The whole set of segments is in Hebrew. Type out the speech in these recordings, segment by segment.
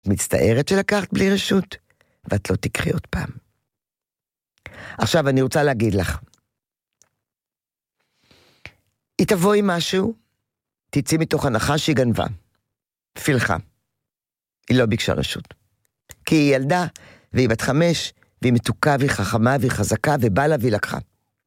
מצטערת שלקחת בלי רשות, ואת לא תקחי עוד פעם. עכשיו אני רוצה להגיד לך, היא תבוא עם משהו, תצאי מתוך הנחה שהיא גנבה, פילחה. היא לא ביקשה רשות. כי היא ילדה, והיא בת 5, והיא מתוקה, והיא חכמה, והיא חזקה, ובא לה והיא לקחה.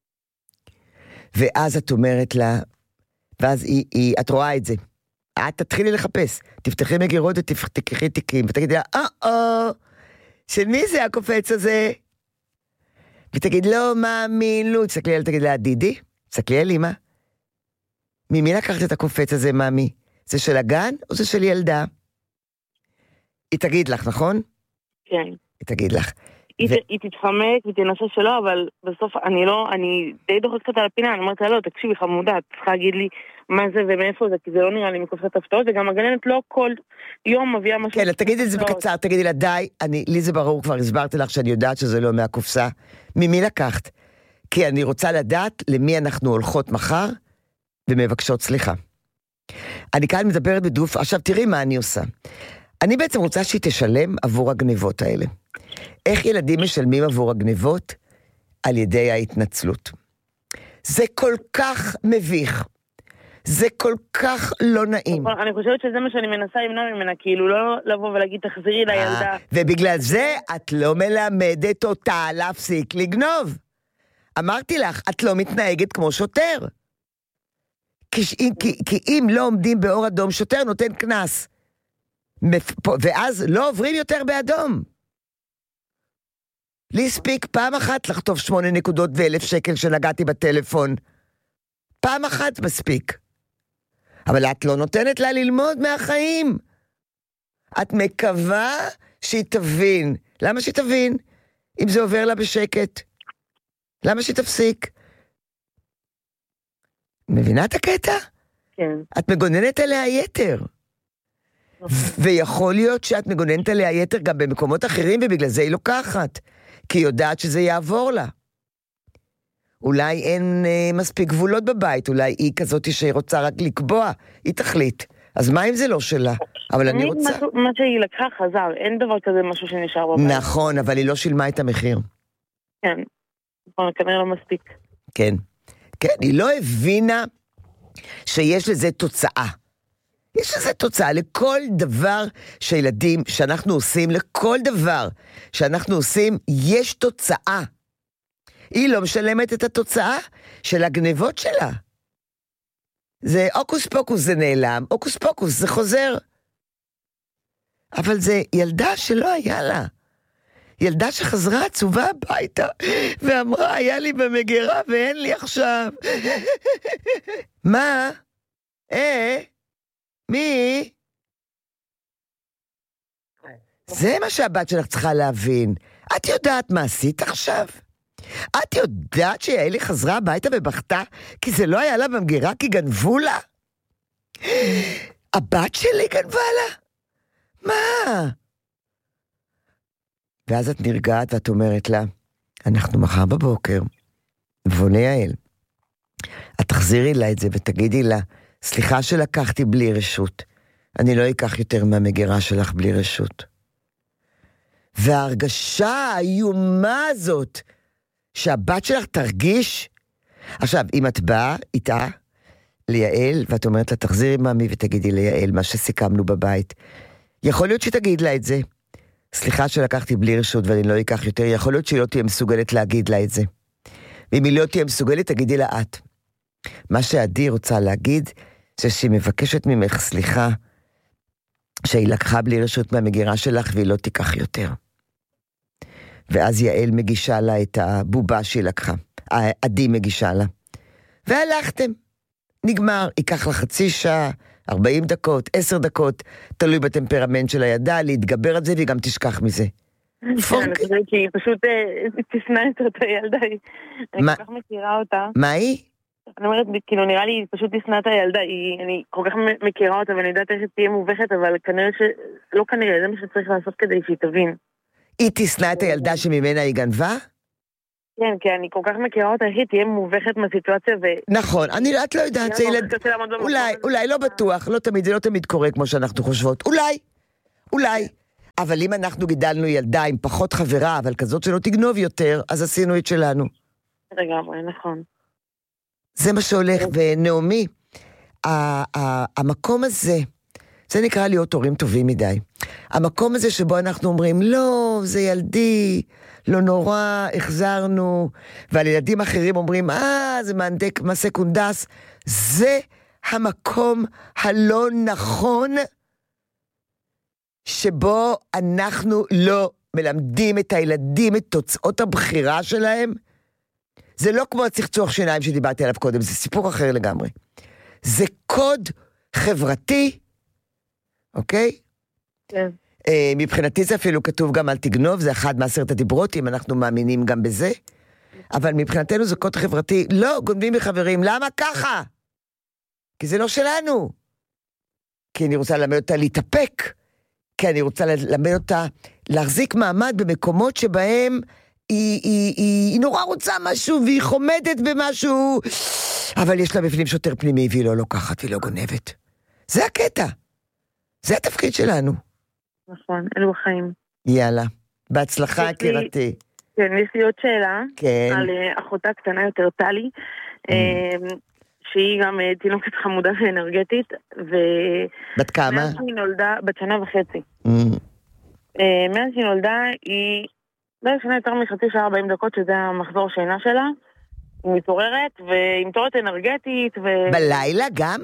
ואז את אומרת לה, ואז את רואה את זה. את תתחילי לחפש, תפתחי מגירות ותקחי תיקים, ותגידי לה, של מי זה הקופץ הזה? ותגיד, לא, מאמין, לא, תסתכלי עליה, תגיד לה, דידי, תסתכלי על אמא. ממי לקחת את הקופץ הזה, מאמי? זה של הגן או זה של ילדה? היא תגיד לך, נכון? כן. היא תגיד לך. היא תתחמק ותנסה שלא, אבל בסוף אני די דוחת קצת על הפינה, אני אומרת לה, לא, תקשיבי חמודה, את צריכה להגיד לי מה זה ומאיפה זה, כי זה לא נראה לי מקופסת הפתעות, וגם הגננת לא כל יום מביאה משהו. כן, תגידי את זה בקצר, תגידי לה, די, לי זה ברור, כבר הסברתי לך שאני יודעת שזה לא מהקופסה. ממי לקחת? כי אני רוצה לדעת למי אנחנו הולכות מחר, ומבקשות סליחה. אני כאן מדברת בדוף, עכשיו תראי מה אני עושה. אני בעצם רוצה שהיא תשלם עבור הגניבות האלה. איך ילדים משלמים עבור הגניבות? על ידי ההתנצלות. זה כל כך מביך. זה כל כך לא נעים. אני חושבת שזה מה שאני מנסה למנוע ממנה, כאילו לא לבוא ולהגיד תחזירי לילדה. ובגלל זה את לא מלמדת אותה להפסיק לגנוב. אמרתי לך, את לא מתנהגת כמו שוטר. כי אם לא עומדים באור אדום, שוטר נותן כנס. ואז לא עוברים יותר באדום. לי הספיק פעם אחת לחטוף 8 נקודות ו1,000 שקל שנגעתי בטלפון. פעם אחת מספיק. אבל את לא נותנת לה ללמוד מהחיים. את מקווה שהיא תבין. למה שהיא תבין? אם זה עובר לה בשקט. למה שהיא תפסיק? מבינה את הקטע? כן. את מגוננת עליה יתר. ויכול להיות שאת מגוננת עליה יתר גם במקומות אחרים, ובגלל זה היא לוקחת. כי היא יודעת שזה יעבור לה. אולי אין מספיק גבולות בבית, אולי היא כזאת שהיא רוצה רק לקבוע, היא תחליט. אז מה אם זה לא שלה? אבל אני רוצה... מה שהיא לקחה חזר, אין דבר כזה משהו שנשאר בבית. נכון, אבל היא לא שילמה את המחיר. כן, כנראה לא מספיק. כן, כן, היא לא הבינה שיש לזה תוצאה. יש לזה תוצאה לכל דבר שילדים, שאנחנו עושים, לכל דבר שאנחנו עושים, יש תוצאה. היא לא משלמת את התוצאה של הגניבות שלה. זה אוקוס פוקוס זה נעלם, אוקוס פוקוס זה חוזר. אבל זה ילדה שלא היה לה. ילדה שחזרה עצובה הביתה, ואמרה, היה לי במגירה ואין לי עכשיו. מה? מי? זה מה שהבת שלך צריכה להבין. את יודעת מה עשית עכשיו? את יודעת שיעלי חזרה הביתה ובכתה, כי זה לא היה לה במגירה, כי גנבו לה? הבת שלי גנבה לה? מה? ואז את נרגעת ואת אומרת לה, אנחנו מחר בבוקר, בונה יעל, את תחזירי לה את זה ותגידי לה, סליחה שלקחתי בלי רשות, אני לא אקח יותר מהמגירה שלך בלי רשות. וההרגשה האיומה הזאת, שהבת שלך תרגיש, עכשיו, אם את באה איתה ליעל, ואת אומרת לה, תחזירי מאמי ותגידי ליעל, מה שסיכמנו בבית, יכול להיות שתגיד לה את זה, סליחה שלקחתי בלי רשות ואני לא אקח יותר, יכול להיות שהיא לא תהיה מסוגלת להגיד לה את זה. ואם היא לא תהיה מסוגלת, תגידי לה את. מה שעדי רוצה להגיד, זה שהיא מבקשת ממך סליחה, שהיא לקחה בלי רשות מהמגירה שלך והיא לא תיקח יותר. ואז יעל מגישה לה את הבובה שהיא לקחה. עדי מגישה לה. והלכתם. נגמר, ייקח לה חצי שעה, 40 דקות, 10 דקות, תלוי בטמפרמנט של הידה, להתגבר על זה והיא גם תשכח מזה. אני חושבת שהיא פשוט תשנא את הילדה, אני כל כך מכירה אותה. מה היא? אני אומרת, כאילו נראה לי היא פשוט תשנא את הילדה, אני כל כך מכירה אותה ואני יודעת איך היא תהיה מובכת, אבל כנראה לא כנראה, זה מה שצריך לעשות כדי שהיא תבין. היא תשנא את הילדה שממנה היא גנבה? כן, כי אני כל כך מכירה אותה, איך היא תהיה מובכת מהסיטואציה נכון, את לא יודעת, אולי לא בטוח, לא תמיד, זה לא תמיד קורה כמו שאנחנו חושבות, אולי, אבל אם אנחנו גידלנו ילדה עם פחות חברה, אבל כזאת שלא תגנוב יותר, אז עשינו את שלנו. לגמרי, נכון. זה מה שהולך, ונעמי, המקום הזה, זה נקרא להיות הורים טובים מדי. המקום הזה שבו אנחנו אומרים, לא, זה ילדי, לא נורא, החזרנו, ועל ילדים אחרים אומרים, זה מעשה קונדס, זה המקום הלא נכון, שבו אנחנו לא מלמדים את הילדים את תוצאות הבחירה שלהם. זה לא כמו הצחצוח שיניים שדיברתי עליו קודם, זה סיפור אחר לגמרי. זה קוד חברתי, אוקיי? כן. מבחינתי זה אפילו כתוב גם על תגנוב, זה אחד מעשרת הדיברות, אם אנחנו מאמינים גם בזה, אבל מבחינתנו זה קוד חברתי, לא גונבים מחברים, למה ככה? כי זה לא שלנו. כי אני רוצה ללמד אותה להתאפק, כי אני רוצה ללמד אותה להחזיק מעמד במקומות שבהם היא נורא רוצה משהו, והיא חומדת במשהו, אבל יש לה בפנים שוטר פנימי, והיא לא לוקחת, והיא לא גונבת. זה הקטע. זה התפקיד שלנו. נכון, אלו החיים. יאללה, בהצלחה, יקירתי. כן, יש לי עוד שאלה. כן. על אחותה קטנה יותר, טלי, שהיא גם תינוקת חמודה ואנרגטית, בת כמה? מאז שהיא נולדה, בת שנה וחצי. מאז שהיא נולדה, היא לא ישנה יותר מחצי שעה 40 דקות, שזה המחזור שינה שלה. היא מתעוררת, והיא מתעוררת אנרגטית. בלילה גם?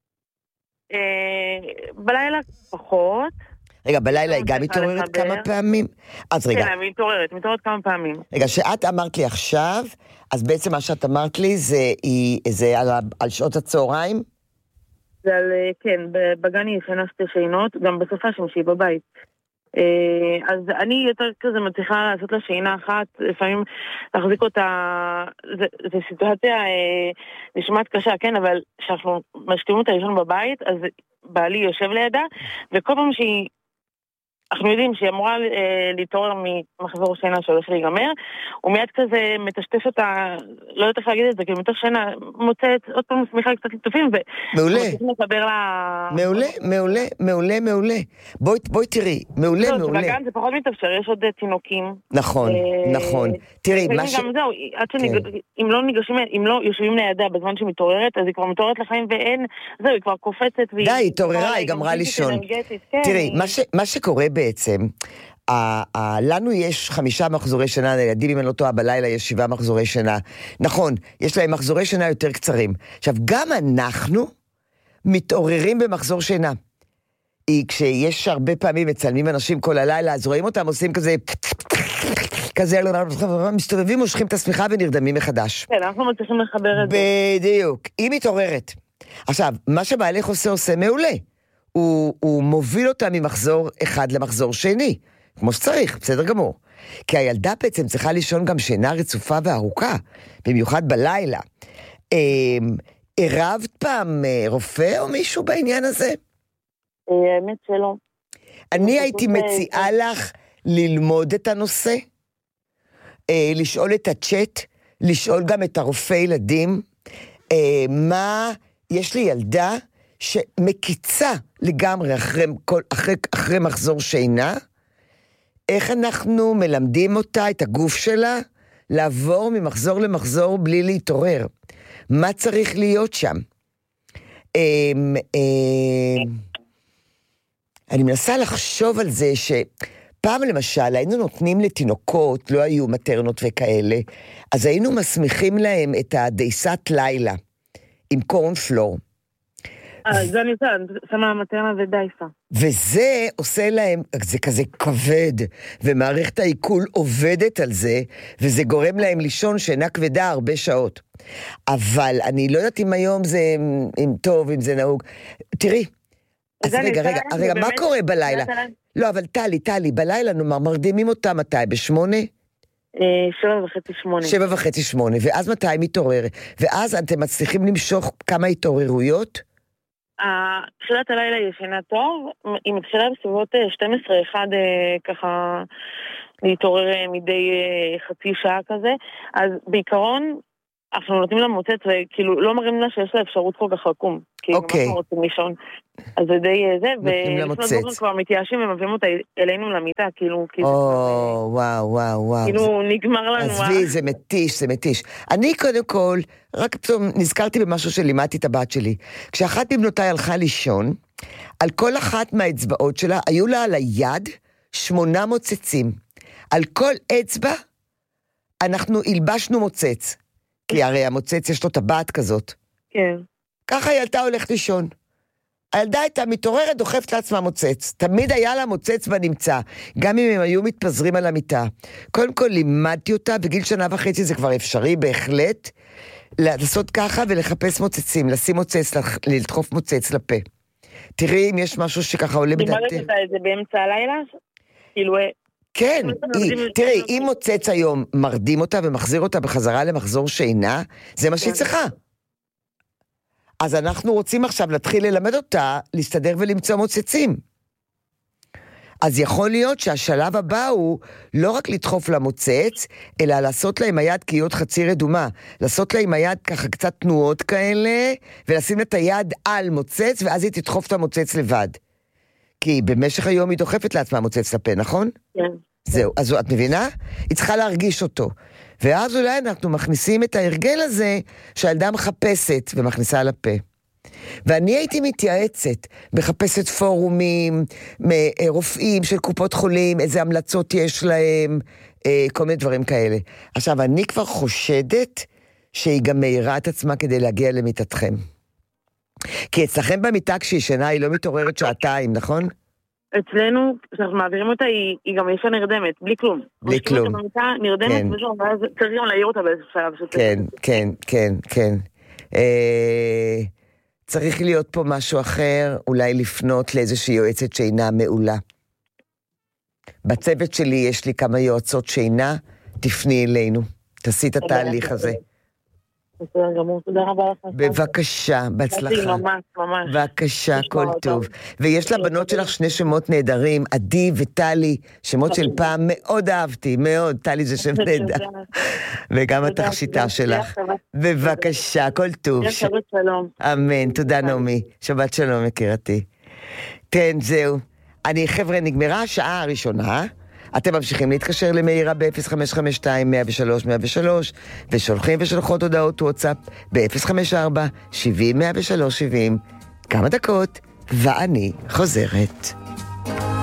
בלילה פחות. רגע, בלילה היא גם מתעוררת כמה פעמים? אז רגע. כן, היא מתעוררת כמה פעמים. רגע, שאת אמרת לי עכשיו, אז בעצם מה שאת אמרת לי זה על שעות הצהריים? זה על, כן, בגן היא ישנה שתי שינות, גם בסופה שם שהיא בבית. אז אני יותר כזה מצליחה לעשות לה שינה אחת, לפעמים להחזיק אותה, זה סיטואציה נשמעת קשה, כן, אבל כשאנחנו משתיעים אותה לישון בבית, אז בעלי יושב לידה, וכל פעם אנחנו יודעים שהיא אמורה להתעורר ממחזור שינה שהולך להיגמר, ומיד כזה מטשטף אותה, לא יודעת איך להגיד את זה, כי מתוך שינה מוצאת עוד פעם סמיכה קצת לטופים, מעולה. ונקבר לה... מעולה. בואי תראי, מעולה. בגן זה פחות מתאפשר, יש עוד תינוקים. נכון. תראי, מה ש... גם זהו, אם לא יושבים לידה בזמן שהיא מתעוררת, אז היא כבר מתעוררת לחיים ואין, זהו, היא כבר קופצת. די, היא התעוררה, היא גמרה לישון. תראי, מה שקורה בעצם, לנו יש 5 מחזורי שינה, לילדים אם אני לא טועה, בלילה יש 7 מחזורי שינה. נכון, יש להם מחזורי שינה יותר קצרים. עכשיו, גם אנחנו מתעוררים במחזור שינה. כשיש הרבה פעמים מצלמים אנשים כל הלילה, אז רואים אותם עושים כזה, מסתובבים, מושכים את השמיכה ונרדמים מחדש. כן, אנחנו מצליחים לחבר את זה. בדיוק, היא מתעוררת. עכשיו, מה שבעלך עושה מעולה. הוא מוביל אותה ממחזור אחד למחזור שני, כמו שצריך, בסדר גמור. כי הילדה בעצם צריכה לישון גם שינה רצופה וארוכה, במיוחד בלילה. ערבת פעם רופא או מישהו בעניין הזה? האמת שלא. אני הייתי מציעה לך ללמוד את הנושא, לשאול את הצ'אט, לשאול גם את הרופא ילדים, מה יש לי ילדה שמקיצה לגמרי אחרי מחזור שינה, איך אנחנו מלמדים אותה, את הגוף שלה, לעבור ממחזור למחזור בלי להתעורר. מה צריך להיות שם? אני מנסה לחשוב על זה שפעם למשל היינו נותנים לתינוקות, לא היו מטרנות וכאלה, אז היינו מסמיכים להם את הדייסת לילה עם קורנפלור. זה אני עושה, שמה מטרנה ודייסה. וזה עושה להם, זה כזה כבד, ומערכת העיכול עובדת על זה, וזה גורם להם לישון שינה כבדה הרבה שעות. אבל אני לא יודעת אם היום זה טוב, אם זה נהוג. תראי, אז רגע, מה קורה בלילה? לא, אבל טלי, בלילה מרדימים אותה מתי? 8? 7:30, 8. ואז מתי היא מתעוררת? ואז אתם מצליחים למשוך כמה התעוררויות? תחילת הלילה היא ישנה טוב, היא מתחילה בסביבות 12-1 ככה להתעורר מדי חצי שעה כזה, אז בעיקרון אנחנו נותנים לה מוצץ, וכאילו לא מראים לה שיש לה אפשרות כל כך לקום. אוקיי. כי אנחנו רוצים לישון. אז זה די זה, נותנים לה ולפנות מוצץ. בוקר כבר מתייאשים ומביאים אותה אלינו למיטה, כאילו, כי זה או, וואו, וואו, וואו. כאילו נגמר לנו. עזבי, זה מתיש, זה מתיש. אני קודם כל, רק פתאום נזכרתי במשהו שלימדתי את הבת שלי. כשאחת מבנותיי הלכה לישון, על כל אחת מהאצבעות שלה, היו לה על היד 8 מוצצים. על כל אצבע, אנחנו הלבשנו מוצץ. כי הרי המוצץ יש לו טבעת כזאת. כן. ככה הילדה הולכת לישון. הילדה הייתה מתעוררת, דוחפת לעצמה מוצץ. תמיד היה לה מוצץ בנמצא, גם אם הם היו מתפזרים על המיטה. קודם כל לימדתי אותה, בגיל 1.5 זה כבר אפשרי בהחלט, לעשות ככה ולחפש מוצצים, לשים מוצץ, לדחוף מוצץ לפה. תראי אם יש משהו שככה עולה בדעתי. לימדת אותה את זה באמצע הלילה? כאילו... כן, תראי, אם מוצץ היום מרדים אותה ומחזיר אותה בחזרה למחזור שינה, זה מה שהיא צריכה. אז אנחנו רוצים עכשיו להתחיל ללמד אותה, להסתדר ולמצוא מוצצים. אז יכול להיות שהשלב הבא הוא לא רק לדחוף למוצץ, אלא לעשות לה עם היד כהיות חצי רדומה. לעשות לה עם היד ככה קצת תנועות כאלה, ולשים את היד על מוצץ, ואז היא תדחוף את המוצץ לבד. כי במשך היום היא דוחפת לעצמה מוצץ לפה, נכון? כן. זהו, אז את מבינה? היא צריכה להרגיש אותו. ואז אולי אנחנו מכניסים את ההרגל הזה שהילדה מחפשת ומכניסה לפה. ואני הייתי מתייעצת, מחפשת פורומים, רופאים של קופות חולים, איזה המלצות יש להם, כל מיני דברים כאלה. עכשיו, אני כבר חושדת שהיא גם מהירה את עצמה כדי להגיע למיטתכם. כי אצלכם במיטה כשהיא ישנה היא לא מתעוררת 2 שעות, נכון? אצלנו, כשאנחנו מעבירים אותה, היא גם ישנה נרדמת, בלי כלום. בלי כלום. במיטה נרדמת, ואז צריך גם להעיר אותה באיזה שלב. כן, כן, כן, כן. צריך להיות פה משהו אחר, אולי לפנות לאיזושהי יועצת שינה מעולה. בצוות שלי יש לי כמה יועצות שינה, תפני אלינו, תעשי את התהליך הזה. תודה רבה לך. בבקשה, בהצלחה. ממש, ממש. בבקשה, כל טוב. ויש לבנות שלך 2 שמות נהדרים, עדי וטלי, שמות של פעם מאוד אהבתי, מאוד, טלי זה שם נהדר. וגם התכשיטה שלך. בבקשה, כל טוב. שבת שלום. אמן, תודה נעמי. שבת שלום, יקירתי. כן, זהו. חבר'ה, נגמרה השעה הראשונה. אתם ממשיכים להתקשר למהירה ב-0552-103-103 ושולחים ושולחות הודעות וואטסאפ ב-054-70-103-70. כמה דקות ואני חוזרת.